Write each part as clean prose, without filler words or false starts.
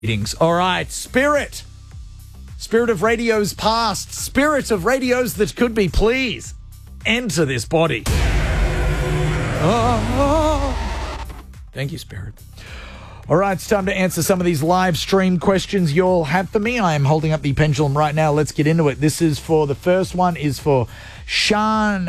meetings. All right, Spirit. Spirit of radios past. Spirit of radios that could be, please enter this body. Oh. Thank you, Spirit. All right, it's time to answer some of these live stream questions you'll have for me. I am holding up the pendulum right now. Let's get into it. This is for the first one is for Shireen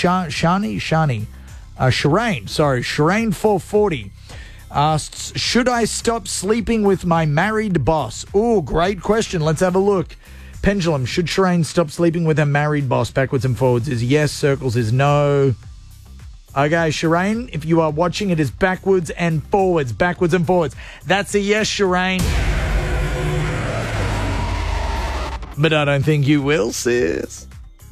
440 asks, should I stop sleeping with my married boss? Oh, great question. Let's have a look. Pendulum, should Shireen stop sleeping with her married boss? Backwards and forwards is yes, circles is no. Okay, Shireen, if you are watching, it is backwards and forwards. Backwards and forwards. That's a yes, Shireen. But I don't think you will, sis.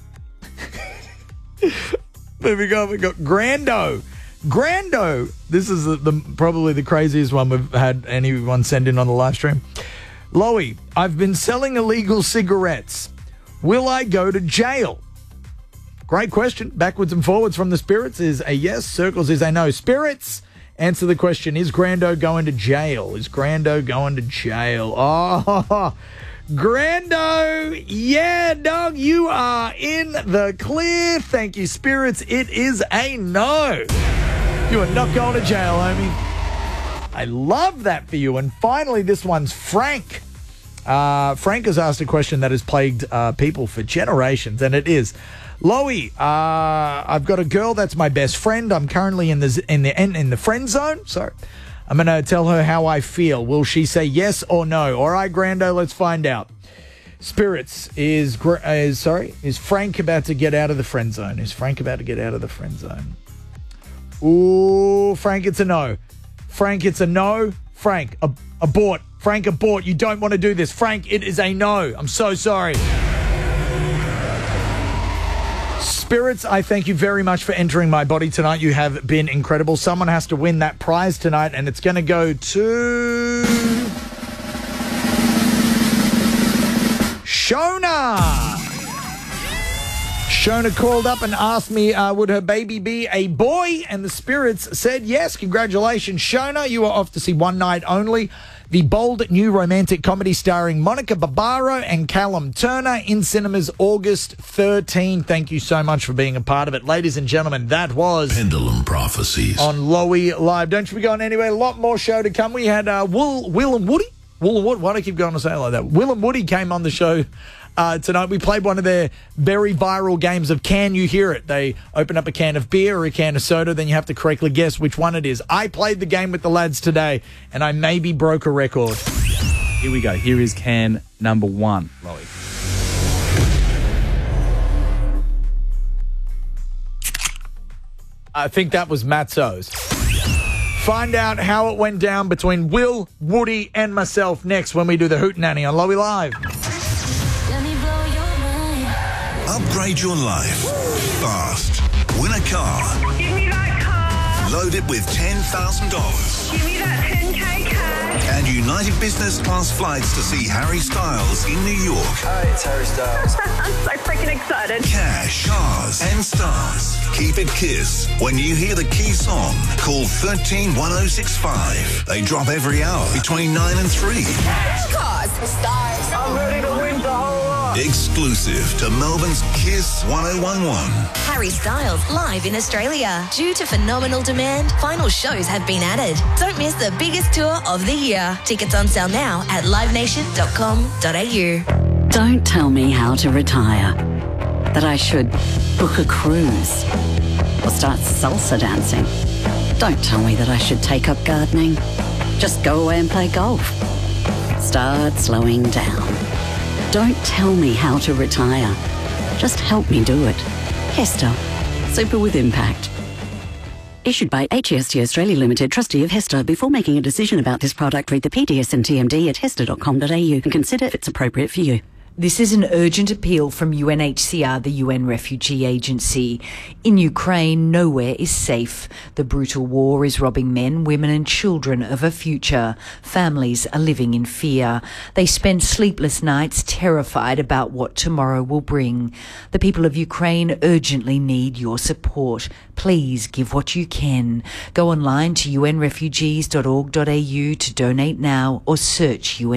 Moving on, we've got Grando. Grando. This is probably the craziest one we've had anyone send in on the live stream. Loey, I've been selling illegal cigarettes. Will I go to jail? Great question. Backwards and forwards from the Spirits is a yes. Circles is a no. Spirits, answer the question. Is Grando going to jail? Is Grando going to jail? Oh, Grando. Yeah, dog. You are in the clear. Thank you, Spirits. It is a no. You are not going to jail, homie. I love that for you. And finally, this one's Frank. Frank has asked a question that has plagued people for generations, and it is, Loey, I've got a girl that's my best friend. I'm currently in the friend zone. So I'm going to tell her how I feel. Will she say yes or no? All right, Grando, let's find out. Spirits, is Frank about to get out of the friend zone? Is Frank about to get out of the friend zone? Ooh, Frank, it's a no. Frank, it's a no. Frank, abort. Frank, abort. You don't want to do this. Frank, it is a no. I'm so sorry. Spirits, I thank you very much for entering my body tonight. You have been incredible. Someone has to win that prize tonight, and it's going to go to Shona. Shona called up and asked me, would her baby be a boy? And the Spirits said yes. Congratulations, Shona. You are off to see One Night Only, the bold new romantic comedy starring Monica Barbaro and Callum Turner in cinemas August 13. Thank you so much for being a part of it. Ladies and gentlemen, that was Pendulum Prophecies on Loey Live. Don't you be going anywhere. A lot more show to come. We had Will and Woody. Will and Woody. Why do I keep going to say it like that? Will and Woody came on the show tonight. We played one of their very viral games of Can You Hear It? They open up a can of beer or a can of soda, then you have to correctly guess which one it is. I played the game with the lads today, and I maybe broke a record. Here we go. Here is can number one, Loey. I think that was Matzo's. Find out how it went down between Will, Woody, and myself next when we do the Hootenanny on Loey Live. Upgrade your life fast. Win a car. Give me that car. Load it with $10,000. Give me that 10K cash. And United Business Class flights to see Harry Styles in New York. Hi, it's Harry Styles. I'm so freaking excited. Cash, cars, and stars. Keep it Kiss. When you hear the key song, call 131065. They drop every hour between 9 and 3. Cars, stars. I'm ready to win the whole lot. Exclusive to Melbourne's Kiss 1011. Harry Styles live in Australia. Due to phenomenal demand, final shows have been added. Don't miss the biggest tour of the year. Tickets on sale now at livenation.com.au. Don't tell me how to retire. That I should book a cruise or start salsa dancing. Don't tell me that I should take up gardening. Just go away and play golf. Start slowing down. Don't tell me how to retire. Just help me do it. Hester. Super with impact. Issued by HEST Australia Limited, trustee of Hester. Before making a decision about this product, read the PDS and TMD at hester.com.au and consider if it's appropriate for you. This is an urgent appeal from UNHCR, the UN Refugee Agency. In Ukraine, nowhere is safe. The brutal war is robbing men, women and children of a future. Families are living in fear. They spend sleepless nights terrified about what tomorrow will bring. The people of Ukraine urgently need your support. Please give what you can. Go online to unrefugees.org.au to donate now or search UN.